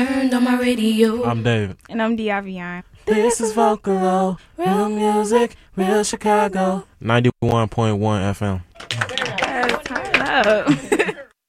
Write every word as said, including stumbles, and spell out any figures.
Turned on my radio. I'm David. And I'm Diavion. This is Vocalo, real music, real Chicago. ninety-one point one F M. Yes, turn up.